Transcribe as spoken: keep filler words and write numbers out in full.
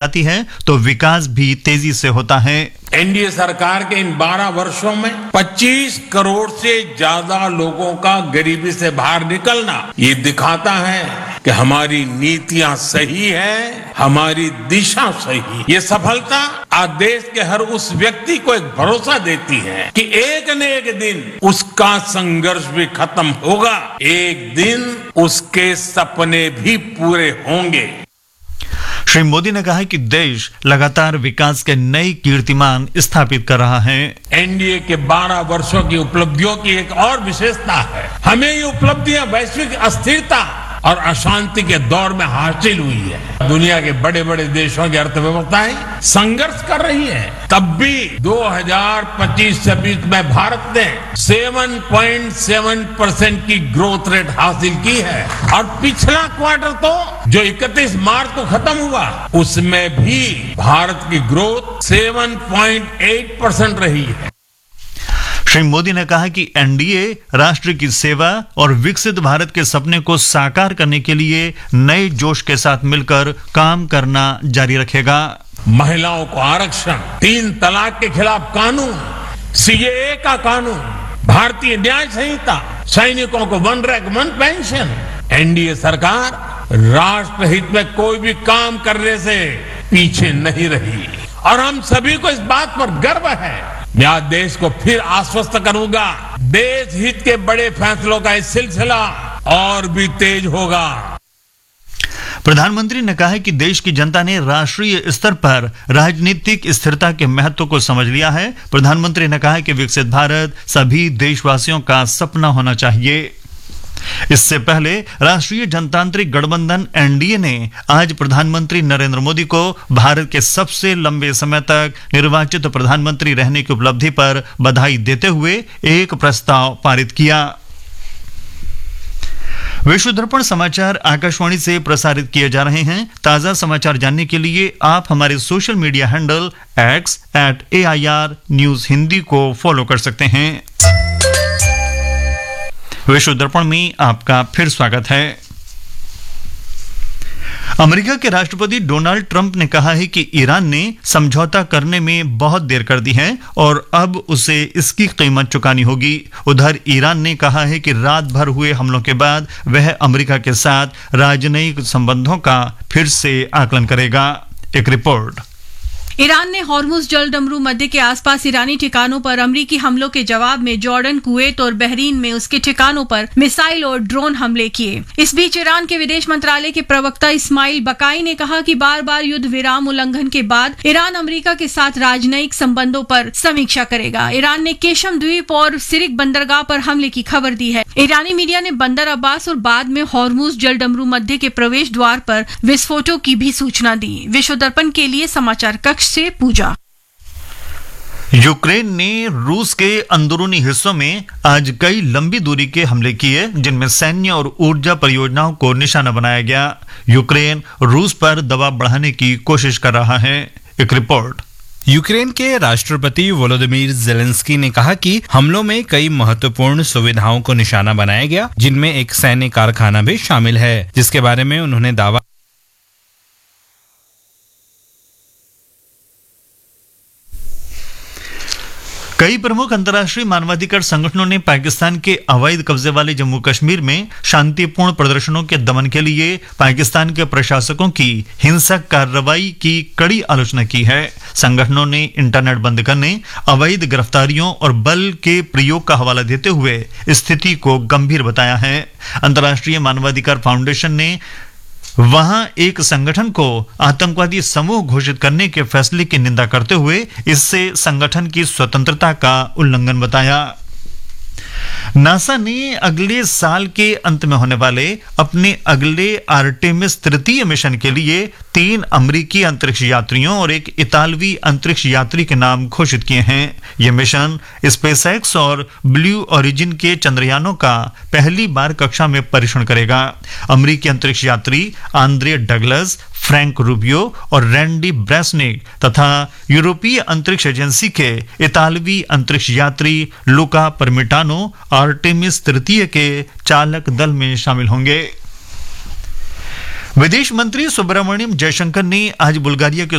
जाती है तो विकास भी तेजी से होता है। एनडीए सरकार के इन बारह वर्षों में पच्चीस करोड़ से ज्यादा लोगों का गरीबी से बाहर निकलना ये दिखाता है कि हमारी नीतियां सही है, हमारी दिशा सही। ये सफलता आज देश के हर उस व्यक्ति को एक भरोसा देती है कि एक न एक दिन उसका संघर्ष भी खत्म होगा, एक दिन उसके सपने भी पूरे होंगे। श्री मोदी ने कहा कि देश लगातार विकास के नए कीर्तिमान स्थापित कर रहा है। एनडीए के बारह वर्षों की उपलब्धियों की एक और विशेषता है, हमें ये उपलब्धियां वैश्विक अस्थिरता और अशांति के दौर में हासिल हुई है। दुनिया के बड़े बड़े देशों की अर्थव्यवस्थाएं संघर्ष कर रही है, तब भी दो हज़ार पच्चीस छब्बीस में भारत ने सात पॉइंट सात परसेंट की ग्रोथ रेट हासिल की है और पिछला क्वार्टर तो जो इकतीस मार्च को खत्म हुआ उसमें भी भारत की ग्रोथ सात पॉइंट आठ परसेंट रही है। श्री मोदी ने कहा कि एनडीए राष्ट्र की सेवा और विकसित भारत के सपने को साकार करने के लिए नए जोश के साथ मिलकर काम करना जारी रखेगा। महिलाओं को आरक्षण, तीन तलाक के खिलाफ कानून, सीएए का कानून, भारतीय न्याय संहिता, सैनिकों को one rank one pension. NDA सरकार राष्ट्रहित में कोई भी काम करने से पीछे नहीं रही और हम सभी को इस बात पर गर्व है। मैं आज देश को फिर आश्वस्त करूंगा, देश हित के बड़े फैसलों का ये सिलसिला और भी तेज होगा। प्रधानमंत्री ने कहा कि देश की जनता ने राष्ट्रीय स्तर पर राजनीतिक स्थिरता के महत्व को समझ लिया है। प्रधानमंत्री ने कहा कि विकसित भारत सभी देशवासियों का सपना होना चाहिए। इससे पहले राष्ट्रीय जनतांत्रिक गठबंधन एनडीए ने आज प्रधानमंत्री नरेंद्र मोदी को भारत के सबसे लंबे समय तक निर्वाचित प्रधानमंत्री रहने की उपलब्धि पर बधाई देते हुए एक प्रस्ताव पारित किया। विश्व दर्पण समाचार आकाशवाणी से प्रसारित किए जा रहे हैं। ताजा समाचार जानने के लिए आप हमारे social media handle x eight A I R news Hindi को फॉलो कर सकते हैं। विश्व दर्पण में आपका फिर स्वागत है। अमेरिका के राष्ट्रपति डोनाल्ड ट्रंप ने कहा है कि ईरान ने समझौता करने में बहुत देर कर दी है और अब उसे इसकी कीमत चुकानी होगी। उधर ईरान ने कहा है कि रात भर हुए हमलों के बाद वह अमेरिका के साथ राजनयिक संबंधों का फिर से आकलन करेगा। एक रिपोर्ट। ईरान ने हॉर्मुज जल डमरू मध्य के आसपास ईरानी ठिकानों पर अमरीकी हमलों के जवाब में जॉर्डन, कुवैत और बहरीन में उसके ठिकानों पर मिसाइल और ड्रोन हमले किए। इस बीच ईरान के विदेश मंत्रालय के प्रवक्ता इस्माइल बकाई ने कहा कि बार बार युद्ध विराम उल्लंघन के बाद ईरान अमेरिका के साथ राजनयिक संबंधों पर समीक्षा करेगा। ईरान ने केशम द्वीप और सिरिक बंदरगाह पर हमले की खबर दी है। ईरानी मीडिया ने बंदर अब्बास और बाद में हॉर्मुज जल डमरू मध्य के प्रवेश द्वार पर विस्फोटों की भी सूचना दी। विश्व दर्पण के लिए समाचार कक्ष से पूजा। यूक्रेन ने रूस के अंदरूनी हिस्सों में आज कई लंबी दूरी के हमले किए, जिनमें सैन्य और ऊर्जा परियोजनाओं को निशाना बनाया गया। यूक्रेन रूस पर दबाव बढ़ाने की कोशिश कर रहा है। एक रिपोर्ट। यूक्रेन के राष्ट्रपति वोलोदिमीर जेलेंस्की ने कहा कि हमलों में कई महत्वपूर्ण सुविधाओं को निशाना बनाया गया, जिनमें एक सैन्य कारखाना भी शामिल है, जिसके बारे में उन्होंने दावा कई प्रमुख अंतर्राष्ट्रीय मानवाधिकार संगठनों ने पाकिस्तान के अवैध कब्जे वाले जम्मू कश्मीर में शांतिपूर्ण प्रदर्शनों के दमन के लिए पाकिस्तान के प्रशासकों की हिंसक कार्रवाई की कड़ी आलोचना की है। संगठनों ने इंटरनेट बंद करने, अवैध गिरफ्तारियों और बल के प्रयोग का हवाला देते हुए स्थिति को गंभीर बताया है। अंतर्राष्ट्रीय मानवाधिकार फाउंडेशन ने वहां एक संगठन को आतंकवादी समूह घोषित करने के फैसले की निंदा करते हुए इससे संगठन की स्वतंत्रता का उल्लंघन बताया। नासा ने अगले साल के अंत में होने वाले अपने अगले आर्टेमिस तृतीय मिशन के लिए तीन अमेरिकी अंतरिक्ष यात्रियों और एक इतालवी अंतरिक्ष यात्री के नाम घोषित किए हैं। यह मिशन स्पेसएक्स और ब्लू ओरिजिन के चंद्रयानों का पहली बार कक्षा में परीक्षण करेगा। अमेरिकी अंतरिक्ष यात्री आंद्रे डगलस, फ्रैंक रूबियो और रैंडी ब्रेसनिक तथा यूरोपीय अंतरिक्ष एजेंसी के इतालवी अंतरिक्ष यात्री लुका परमिटानो आर्टेमिस तृतीय के चालक दल में शामिल होंगे। विदेश मंत्री सुब्रमण्यम जयशंकर ने आज बुल्गारिया के